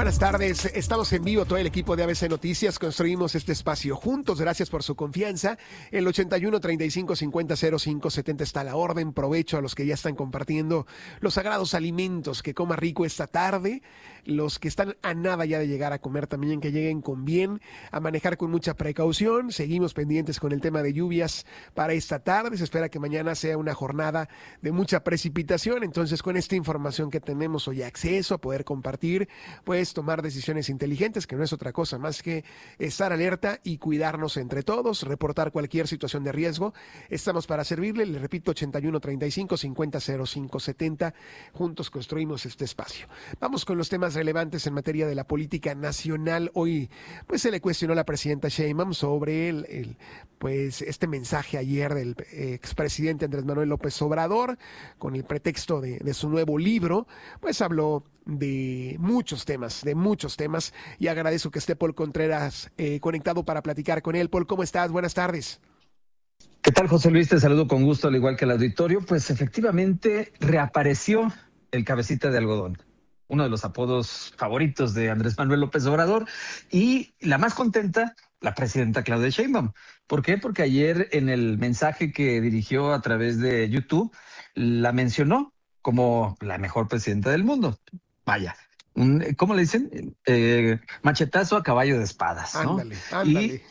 Buenas tardes, estamos en vivo, todo el equipo de ABC Noticias, construimos este espacio juntos, gracias por su confianza. El 81 35 50 05 70 está a la orden, provecho a los que ya están compartiendo los sagrados alimentos, que coma rico esta tarde, los que están a nada ya de llegar a comer también, que lleguen con bien, a manejar con mucha precaución. Seguimos pendientes con el tema de lluvias para esta tarde, se espera que mañana sea una jornada de mucha precipitación, entonces con esta información que tenemos hoy acceso a poder compartir, pues tomar decisiones inteligentes, que no es otra cosa más que estar alerta y cuidarnos entre todos, reportar cualquier situación de riesgo. Estamos para servirle, le repito, 81 35 50 05 70, juntos construimos este espacio. Vamos con los temas relevantes en materia de la política nacional. Hoy pues se le cuestionó a la presidenta Sheinbaum sobre pues este mensaje ayer del expresidente Andrés Manuel López Obrador, con el pretexto de su nuevo libro, pues habló de muchos temas, y agradezco que esté Paul Contreras conectado para platicar con él. Paul, ¿cómo estás? Buenas tardes. ¿Qué tal, José Luis? Te saludo con gusto, al igual que el auditorio. Pues efectivamente reapareció el cabecita de algodón, uno de los apodos favoritos de Andrés Manuel López Obrador, y la más contenta, la presidenta Claudia Sheinbaum. ¿Por qué? Porque ayer en el mensaje que dirigió a través de YouTube, la mencionó como la mejor presidenta del mundo. Vaya, ¿cómo le dicen? Machetazo a caballo de espadas, ¿no? Ándale.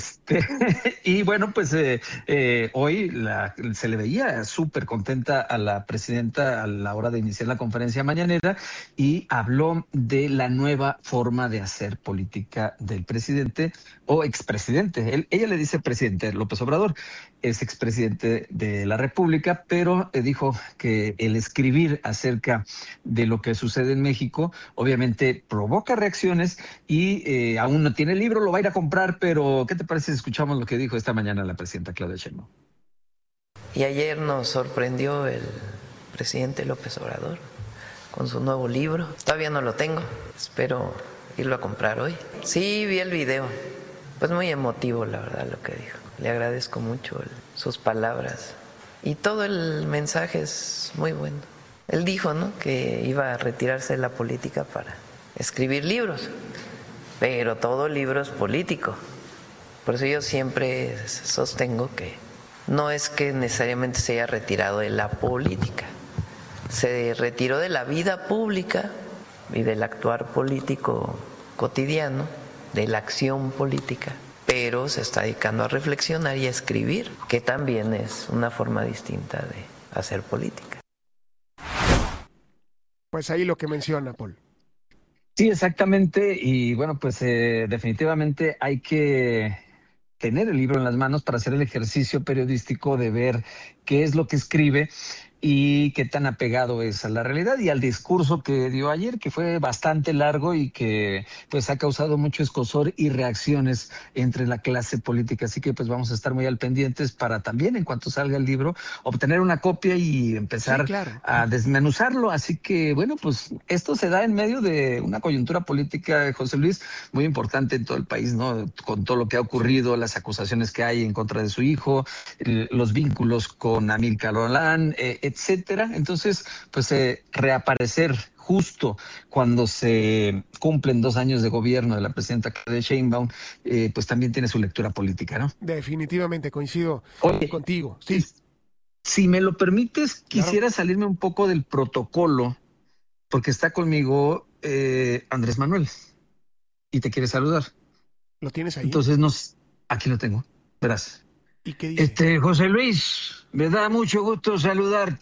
Y bueno, pues hoy se le veía súper contenta a la presidenta a la hora de iniciar la conferencia mañanera, y habló de la nueva forma de hacer política del presidente o expresidente. Ella le dice presidente López Obrador, es expresidente de la República, pero dijo que el escribir acerca de lo que sucede en México obviamente provoca reacciones, y aún no tiene el libro, lo va a ir a comprar, pero ¿qué te parece si escuchamos lo que dijo esta mañana la presidenta Claudia Sheinbaum? Y ayer nos sorprendió el presidente López Obrador con su nuevo libro. Todavía no lo tengo, espero irlo a comprar hoy. Sí, vi el video, pues muy emotivo la verdad lo que dijo. Le agradezco mucho sus palabras y todo el mensaje es muy bueno. Él dijo, ¿no?, que iba a retirarse de la política para escribir libros, pero todo libro es político. Por eso yo siempre sostengo que no es que necesariamente se haya retirado de la política, se retiró de la vida pública y del actuar político cotidiano, de la acción política, pero se está dedicando a reflexionar y a escribir, que también es una forma distinta de hacer política. Pues ahí lo que menciona, Paul. Sí, exactamente, y bueno, pues definitivamente hay que tener el libro en las manos para hacer el ejercicio periodístico de ver qué es lo que escribe y qué tan apegado es a la realidad y al discurso que dio ayer, que fue bastante largo y que pues ha causado mucho escozor y reacciones entre la clase política. Así que pues vamos a estar muy al pendientes para también, en cuanto salga el libro, obtener una copia y empezar a desmenuzarlo. Así que bueno, pues esto se da en medio de una coyuntura política, José Luis, muy importante en todo el país, ¿no? Con todo lo que ha ocurrido, las acusaciones que hay en contra de su hijo, los vínculos con Amílcar Gurría, etcétera. Entonces, pues reaparecer justo cuando se cumplen 2 años de gobierno de la presidenta Claudia Sheinbaum, pues también tiene su lectura política, ¿no? Definitivamente coincido contigo. Sí. Si me lo permites, quisiera salirme un poco del protocolo, porque está conmigo Andrés Manuel y te quiere saludar. ¿Lo tienes ahí? Entonces, aquí lo tengo, verás. ¿Y qué dice? José Luis, me da mucho gusto saludarte.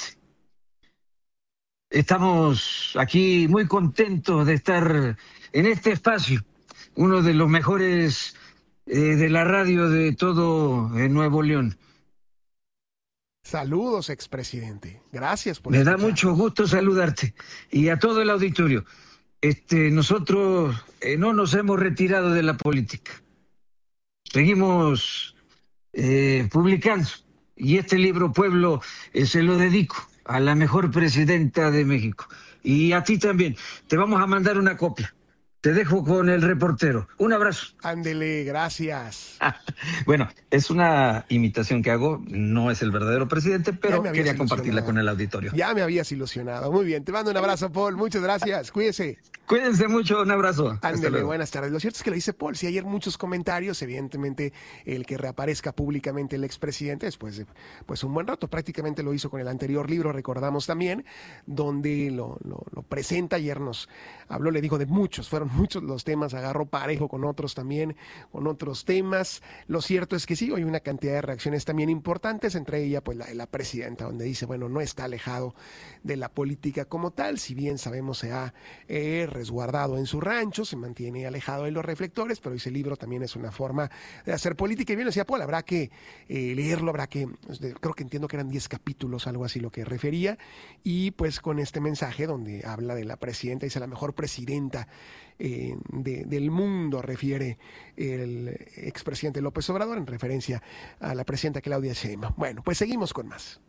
Estamos aquí muy contentos de estar en este espacio, uno de los mejores de la radio de todo Nuevo León. Saludos, expresidente. Gracias por Me da mucho gusto saludarte y a todo el auditorio. Nosotros no nos hemos retirado de la política. Seguimos publicando, y este libro Pueblo se lo dedico a la mejor presidenta de México, y a ti también. Te vamos a mandar una copia. Te dejo con el reportero. Un abrazo. Ándele, gracias. Bueno, es una imitación que hago, no es el verdadero presidente, pero quería compartirla con el auditorio. Ya me habías ilusionado. Muy bien, te mando un abrazo, Paul. Muchas gracias. Cuídese. Cuídense mucho, un abrazo. Ándele, buenas tardes. Lo cierto es que lo dice Paul. Sí, ayer muchos comentarios, evidentemente el que reaparezca públicamente el expresidente después de pues un buen rato, prácticamente lo hizo con el anterior libro, recordamos también, donde lo presenta. Ayer nos habló, le dijo de muchos, fueron muchos los temas, agarró parejo con otros también, con otros temas. Lo cierto es que sí, hay una cantidad de reacciones también importantes, entre ellas pues la de la presidenta, donde dice, bueno, no está alejado de la política como tal, si bien sabemos se ha resguardado en su rancho, se mantiene alejado de los reflectores, pero ese libro también es una forma de hacer política. Y bien decía Paul, habrá que leerlo, creo que entiendo que eran 10 capítulos, algo así lo que refería, y pues con este mensaje donde habla de la presidenta, dice la mejor presidenta del mundo, refiere el expresidente López Obrador en referencia a la presidenta Claudia Sheinbaum. Bueno, pues seguimos con más.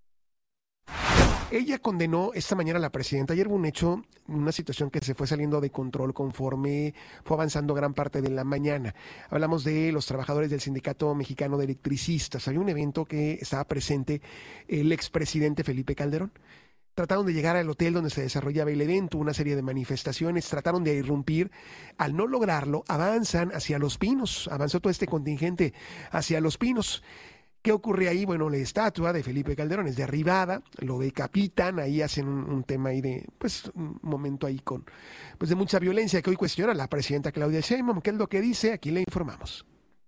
Ella condenó esta mañana a la presidenta. Ayer hubo un hecho, una situación que se fue saliendo de control conforme fue avanzando gran parte de la mañana. Hablamos de los trabajadores del Sindicato Mexicano de Electricistas. Había un evento que estaba presente el expresidente Felipe Calderón. Trataron de llegar al hotel donde se desarrollaba el evento, una serie de manifestaciones, trataron de irrumpir. Al no lograrlo, avanzan hacia Los Pinos. Avanzó todo este contingente hacia Los Pinos. ¿Qué ocurre ahí? Bueno, la estatua de Felipe Calderón es derribada, lo decapitan, ahí hacen un tema ahí de, pues, un momento ahí con, pues, de mucha violencia que hoy cuestiona la presidenta Claudia Sheinbaum. ¿Qué es lo que dice? Aquí le informamos.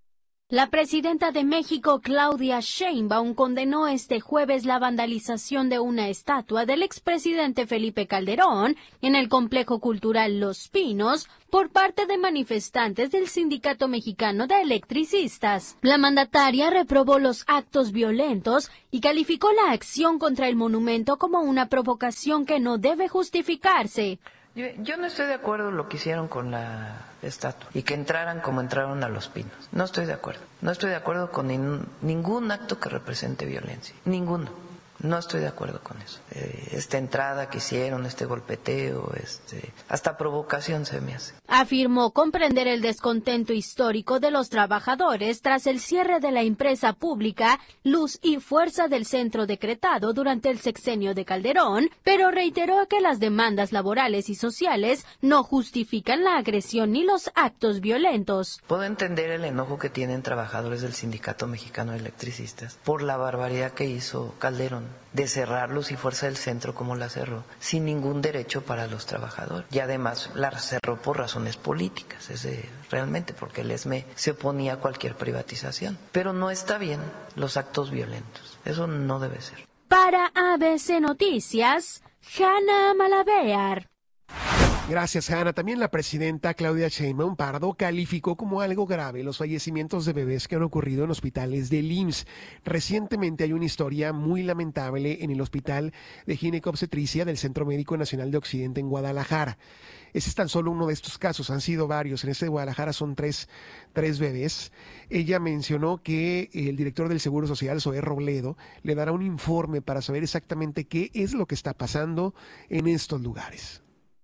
La presidenta de México, Claudia Sheinbaum, condenó este jueves la vandalización de una estatua del expresidente Felipe Calderón en el complejo cultural Los Pinos por parte de manifestantes del Sindicato Mexicano de Electricistas. La mandataria reprobó los actos violentos y calificó la acción contra el monumento como una provocación que no debe justificarse. Yo no estoy de acuerdo en lo que hicieron con la estatua y que entraran como entraron a Los Pinos. No estoy de acuerdo. No estoy de acuerdo con ningún acto que represente violencia. Ninguno. No estoy de acuerdo con eso. Esta entrada que hicieron, este golpeteo, hasta provocación se me hace. Afirmó comprender el descontento histórico de los trabajadores tras el cierre de la empresa pública Luz y Fuerza del Centro decretado durante el sexenio de Calderón, pero reiteró que las demandas laborales y sociales no justifican la agresión ni los actos violentos. Puedo entender el enojo que tienen trabajadores del Sindicato Mexicano de Electricistas por la barbaridad que hizo Calderón de cerrar Luz y Fuerza del Centro como la cerró, sin ningún derecho para los trabajadores. Y además la cerró por razones políticas, realmente, porque el ESME se oponía a cualquier privatización. Pero no está bien los actos violentos, eso no debe ser. Para ABC Noticias, Hanna Malavéar. Gracias, Hanna. También la presidenta Claudia Sheinbaum Pardo calificó como algo grave los fallecimientos de bebés que han ocurrido en hospitales del IMSS. Recientemente hay una historia muy lamentable en el Hospital de Ginecobstetricia del Centro Médico Nacional de Occidente en Guadalajara. Ese es tan solo uno de estos casos, han sido varios. En este de Guadalajara son tres bebés. Ella mencionó que el director del Seguro Social, Zoé Robledo, le dará un informe para saber exactamente qué es lo que está pasando en estos lugares.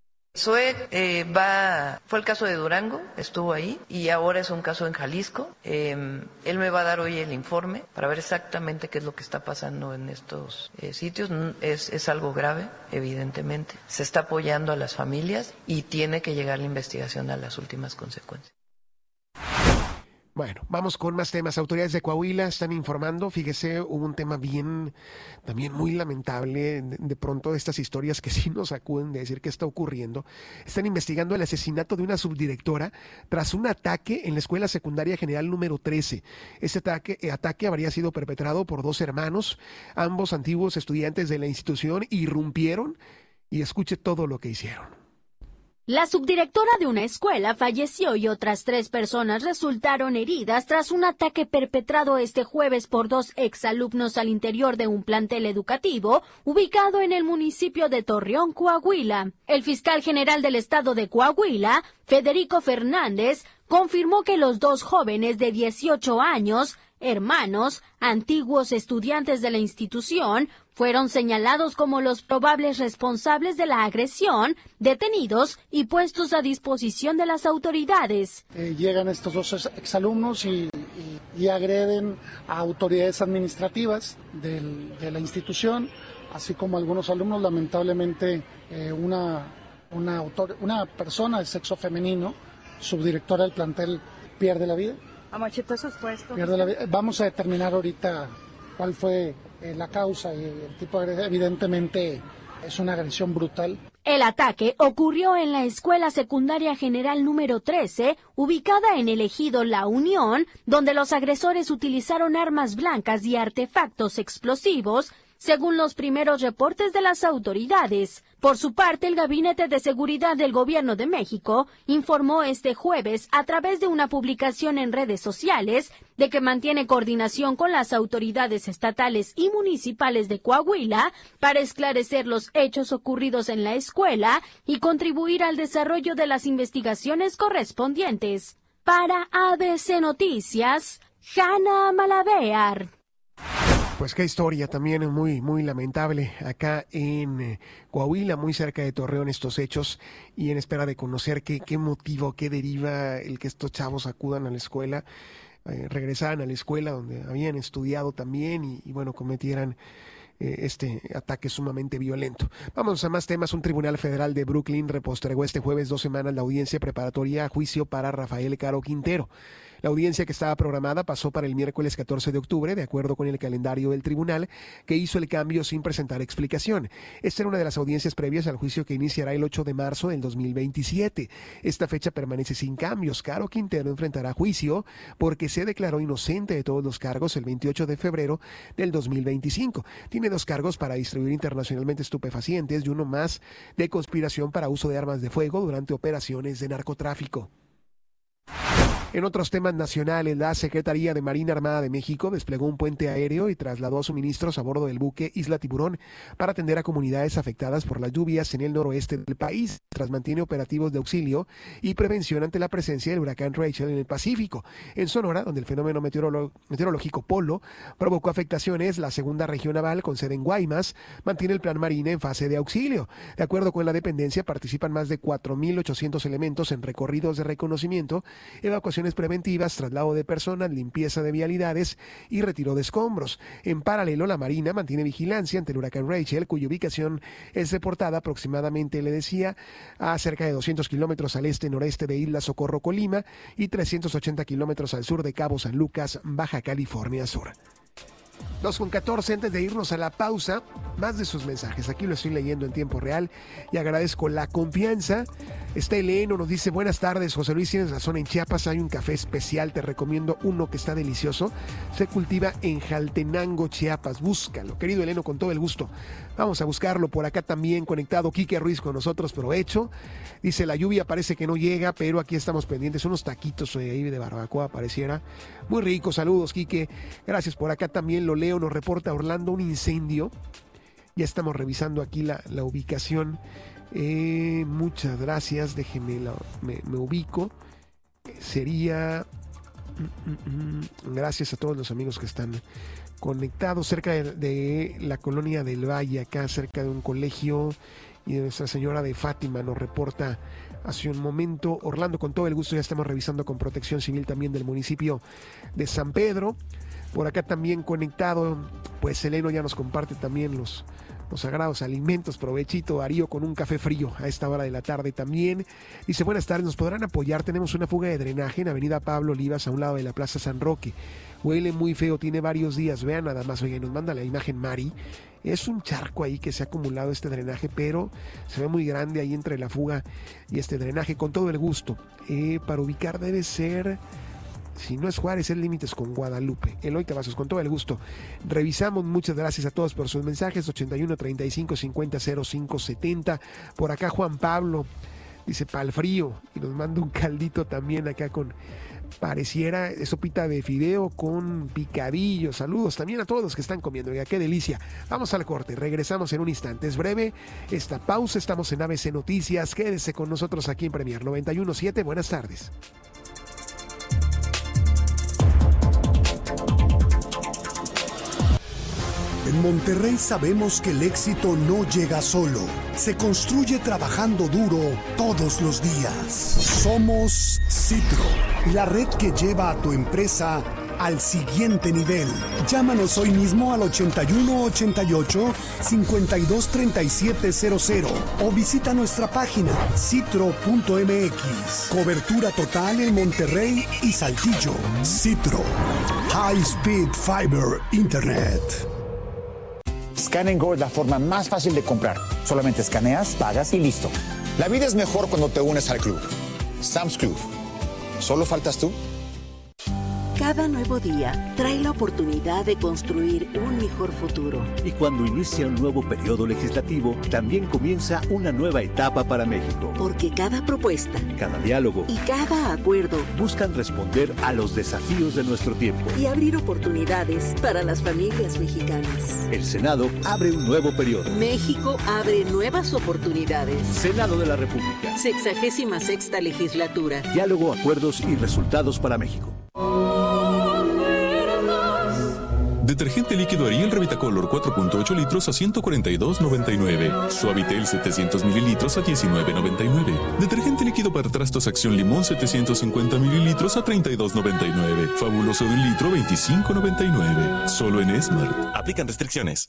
Zoé fue el caso de Durango, estuvo ahí, y ahora es un caso en Jalisco. Él me va a dar hoy el informe para ver exactamente qué es lo que está pasando en estos sitios. Es algo grave, evidentemente. Se está apoyando a las familias y tiene que llegar la investigación a las últimas consecuencias. Bueno, vamos con más temas. Autoridades de Coahuila están informando, fíjese, hubo un tema también muy lamentable, de pronto estas historias que sí nos sacuden de decir qué está ocurriendo. Están investigando el asesinato de una subdirectora tras un ataque en la Escuela Secundaria General número 13. Este ataque habría sido perpetrado por dos hermanos, ambos antiguos estudiantes de la institución, irrumpieron y escuche todo lo que hicieron. La subdirectora de una escuela falleció y otras 3 personas resultaron heridas tras un ataque perpetrado este jueves por 2 exalumnos al interior de un plantel educativo ubicado en el municipio de Torreón, Coahuila. El fiscal general del estado de Coahuila, Federico Fernández, confirmó que los 2 jóvenes de 18 años, hermanos, antiguos estudiantes de la institución, fueron señalados como los probables responsables de la agresión, detenidos y puestos a disposición de las autoridades. Llegan estos 2 exalumnos y agreden a autoridades administrativas de la institución, así como algunos alumnos. Lamentablemente una una persona de sexo femenino, subdirectora del plantel, pierde la vida. ¿A machetazos fue esto? Pierde la vida. Vamos a determinar ahorita cuál fue la causa y el tipo de agresión. Evidentemente es una agresión brutal. El ataque ocurrió en la Escuela Secundaria General número 13, ubicada en el ejido La Unión, donde los agresores utilizaron armas blancas y artefactos explosivos, según los primeros reportes de las autoridades. Por su parte, el Gabinete de Seguridad del Gobierno de México informó este jueves, a través de una publicación en redes sociales, de que mantiene coordinación con las autoridades estatales y municipales de Coahuila para esclarecer los hechos ocurridos en la escuela y contribuir al desarrollo de las investigaciones correspondientes. Para ABC Noticias, Hanna Malavear. Pues qué historia también muy lamentable acá en Coahuila, muy cerca de Torreón, estos hechos, y en espera de conocer qué motivo, qué deriva el que estos chavos acudan a la escuela, regresaran a la escuela donde habían estudiado también y bueno, cometieran este ataque sumamente violento. Vamos a más temas. Un tribunal federal de Brooklyn repostergó este jueves 2 semanas la audiencia preparatoria a juicio para Rafael Caro Quintero. La audiencia que estaba programada pasó para el miércoles 14 de octubre, de acuerdo con el calendario del tribunal, que hizo el cambio sin presentar explicación. Esta era una de las audiencias previas al juicio que iniciará el 8 de marzo del 2027. Esta fecha permanece sin cambios. Caro Quintero enfrentará juicio porque se declaró inocente de todos los cargos el 28 de febrero del 2025. Tiene 2 cargos para distribuir internacionalmente estupefacientes y uno más de conspiración para uso de armas de fuego durante operaciones de narcotráfico. En otros temas nacionales, la Secretaría de Marina Armada de México desplegó un puente aéreo y trasladó suministros a bordo del buque Isla Tiburón para atender a comunidades afectadas por las lluvias en el noroeste del país, tras mantiene operativos de auxilio y prevención ante la presencia del huracán Rachel en el Pacífico. En Sonora, donde el fenómeno meteorológico Polo provocó afectaciones, la segunda región naval, con sede en Guaymas, mantiene el plan Marina en fase de auxilio. De acuerdo con la dependencia, participan más de 4.800 elementos en recorridos de reconocimiento, evacuación preventivas, traslado de personas, limpieza de vialidades y retiro de escombros. En paralelo, la Marina mantiene vigilancia ante el huracán Rachel, cuya ubicación es reportada aproximadamente, le decía, a cerca de 200 kilómetros al este-noreste de Isla Socorro, Colima, y 380 kilómetros al sur de Cabo San Lucas, Baja California Sur. 2:14, antes de irnos a la pausa, más de sus mensajes. Aquí lo estoy leyendo en tiempo real y agradezco la confianza. Eleno nos dice: buenas tardes, José Luis, tienes razón, en Chiapas hay un café especial, te recomiendo uno que está delicioso. Se cultiva en Jaltenango, Chiapas, búscalo. Querido Eleno, con todo el gusto. Vamos a buscarlo. Por acá también conectado Quique Ruiz con nosotros, provecho. Dice: la lluvia parece que no llega, pero aquí estamos pendientes. Unos taquitos ahí de barbacoa pareciera. Muy rico, saludos, Quique. Gracias. Por acá también lo leo, nos reporta Orlando un incendio. Ya estamos revisando aquí la ubicación. Muchas gracias, déjenme, me ubico. Sería... Gracias a todos los amigos que están conectados cerca de la colonia del Valle, acá cerca de un colegio, y de Nuestra Señora de Fátima, nos reporta hace un momento Orlando. Con todo el gusto, ya estamos revisando con Protección Civil también del municipio de San Pedro. Por acá también conectado, pues Eleno ya nos comparte también los sagrados alimentos. Provechito, Darío, con un café frío a esta hora de la tarde también. Dice: buenas tardes, ¿nos podrán apoyar? Tenemos una fuga de drenaje en Avenida Pablo Olivas, a un lado de la Plaza San Roque. Huele muy feo, tiene varios días. Vean nada más, oye, nos manda la imagen Mari. Es un charco ahí que se ha acumulado este drenaje, pero se ve muy grande ahí entre la fuga y este drenaje. Con todo el gusto. Para ubicar debe ser... Si no es Juárez, es límites con Guadalupe. Eloy Cavazos, con todo el gusto. Revisamos, muchas gracias a todos por sus mensajes. 81 35 50 05 70. Por acá Juan Pablo dice: pa'l frío. Y nos manda un caldito también acá con... Pareciera sopita de fideo con picadillo. Saludos también a todos los que están comiendo. Oiga, qué delicia. Vamos al corte, regresamos en un instante. Es breve esta pausa. Estamos en ABC Noticias. Quédese con nosotros aquí en Premier 91.7. Buenas tardes. En Monterrey sabemos que el éxito no llega solo, se construye trabajando duro todos los días. Somos Citro, la red que lleva a tu empresa al siguiente nivel. Llámanos hoy mismo al 8188-523700 o visita nuestra página citro.mx. Cobertura total en Monterrey y Saltillo. Citro. High Speed Fiber Internet. Scan & Go es la forma más fácil de comprar. Solamente escaneas, pagas y listo. La vida es mejor cuando te unes al club. Sam's Club. ¿Solo faltas tú? Cada nuevo día trae la oportunidad de construir un mejor futuro. Y cuando inicia un nuevo periodo legislativo, también comienza una nueva etapa para México. Porque cada propuesta, cada diálogo y cada acuerdo buscan responder a los desafíos de nuestro tiempo y abrir oportunidades para las familias mexicanas. El Senado abre un nuevo periodo. México abre nuevas oportunidades. Senado de la República. 66ª legislatura. Diálogo, acuerdos y resultados para México. Detergente líquido Ariel Revitacolor 4.8 litros a $142.99. Suavitel 700 mililitros a $19.99. Detergente líquido para trastos Acción Limón 750 mililitros a $32.99. Fabuloso de 1 litro $25.99. Solo en Smart. Aplican restricciones.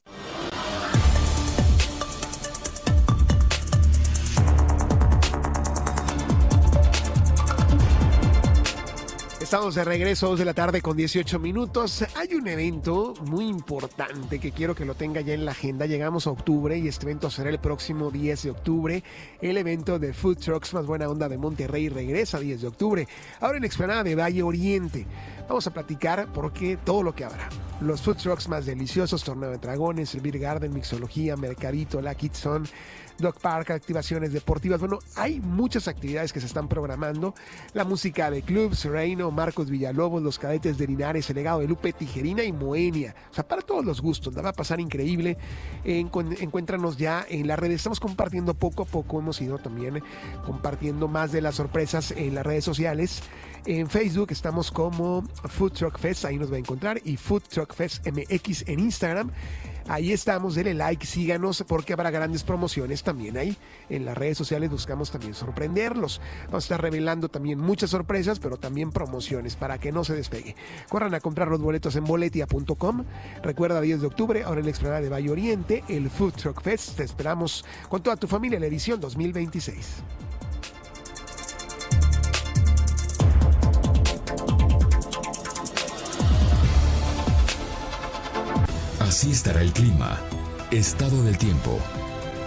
Estamos de regreso, 2 de la tarde con 18 minutos. Hay un evento muy importante que quiero que lo tenga ya en la agenda. Llegamos a octubre y este evento será el próximo 10 de octubre. El evento de Food Trucks Más Buena Onda de Monterrey regresa 10 de octubre. Ahora en la explanada de Valle Oriente. Vamos a platicar porque todo lo que habrá. Los Food Trucks más deliciosos, Torneo de Dragones, el Beer Garden, Mixología, Mercadito, La Kids Zone, Dog Park, activaciones deportivas. Bueno, hay muchas actividades que se están programando. La música de clubs, Reino, Marcos Villalobos, los Cadetes de Linares, el legado de Lupe Tijerina y Moenia. O sea, para todos los gustos, la va a pasar increíble. Encuéntranos ya en las redes. Estamos compartiendo poco a poco, hemos ido también compartiendo más de las sorpresas en las redes sociales. En Facebook estamos como Food Truck Fest, ahí nos va a encontrar, y Food Truck Fest MX en Instagram. Ahí estamos, denle like, síganos porque habrá grandes promociones también ahí. En las redes sociales buscamos también sorprenderlos. Vamos a estar revelando también muchas sorpresas, pero también promociones para que no se despegue. Corran a comprar los boletos en boletia.com. Recuerda, 10 de octubre, ahora en la explanada de Valle Oriente, el Food Truck Fest. Te esperamos con toda tu familia en la edición 2026. Así estará el clima. Estado del tiempo.